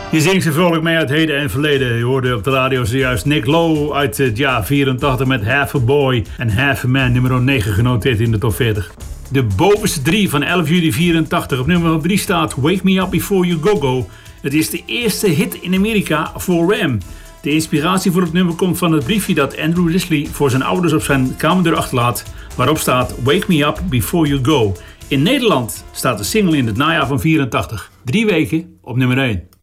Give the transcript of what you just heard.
Je zingt ze vrolijk mee uit heden en verleden. Je hoorde op de radio zojuist Nick Lowe uit het jaar 84 met Half a Boy en Half a Man, nummer 9 genoteerd in de top 40. De bovenste 3 van 11 juli 84. Op nummer 3 staat Wake Me Up Before You Go Go. Het is de eerste hit in Amerika voor Ram. De inspiratie voor het nummer komt van het briefje dat Andrew Risley voor zijn ouders op zijn kamerdeur achterlaat, waarop staat Wake Me Up Before You Go. In Nederland staat de single in het najaar van 84. 3 weken op nummer 1.